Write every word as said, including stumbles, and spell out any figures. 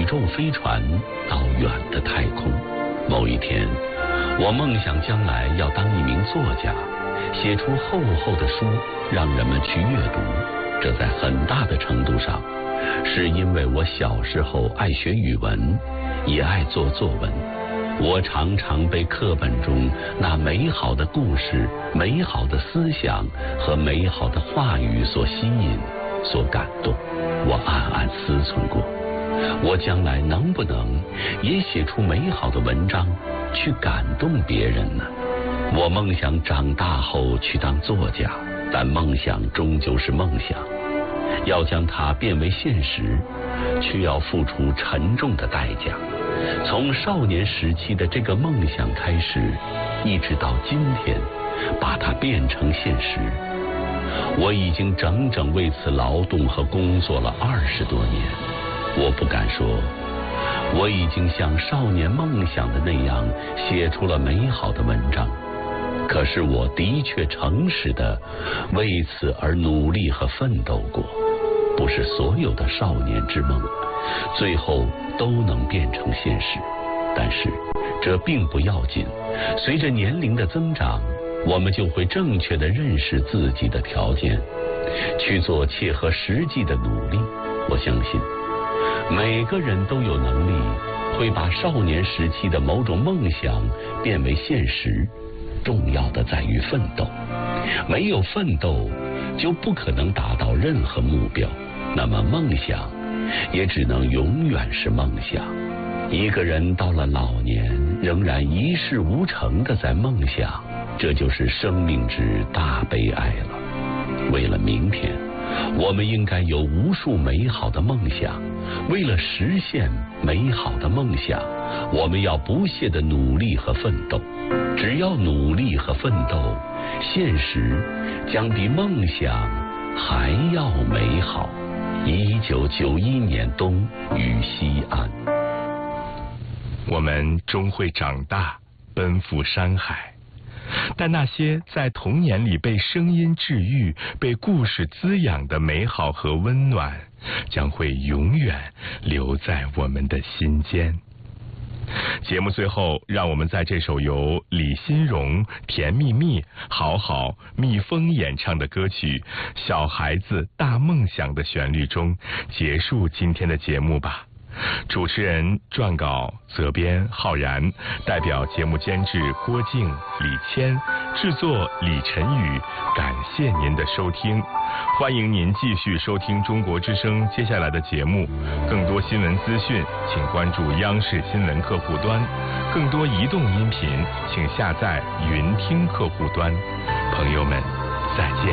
宙飞船到远的太空。某一天，我梦想将来要当一名作家，写出厚厚的书让人们去阅读。这在很大的程度上是因为我小时候爱学语文，也爱做作文。我常常被课本中那美好的故事、美好的思想和美好的话语所吸引、所感动。我暗暗思忖过，我将来能不能也写出美好的文章，去感动别人呢？我梦想长大后去当作家，但梦想终究是梦想，要将它变为现实，却要付出沉重的代价。从少年时期的这个梦想开始，一直到今天，把它变成现实，我已经整整为此劳动和工作了二十多年。我不敢说我已经像少年梦想的那样写出了美好的文章，可是我的确诚实的为此而努力和奋斗过。不是所有的少年之梦最后都能变成现实，但是这并不要紧。随着年龄的增长，我们就会正确的认识自己的条件，去做切合实际的努力。我相信每个人都有能力会把少年时期的某种梦想变为现实，重要的在于奋斗。没有奋斗就不可能达到任何目标，那么梦想也只能永远是梦想。一个人到了老年仍然一事无成的在梦想，这就是生命之大悲哀了。为了明天，我们应该有无数美好的梦想。为了实现美好的梦想，我们要不懈的努力和奋斗。只要努力和奋斗，现实将比梦想还要美好。一九九一年冬于西安。 我们终会长大，奔赴山海，但那些在童年里被声音治愈、被故事滋养的美好和温暖，将会永远留在我们的心间。节目最后，让我们在这首由李新荣、甜蜜蜜、好好、蜜蜂演唱的歌曲《小孩子大梦想》的旋律中结束今天的节目吧。主持人、撰稿、责编浩然，代表节目监制郭静、李谦，制作李晨宇。感谢您的收听，欢迎您继续收听中国之声接下来的节目。更多新闻资讯，请关注央视新闻客户端；更多移动音频，请下载云听客户端。朋友们，再见。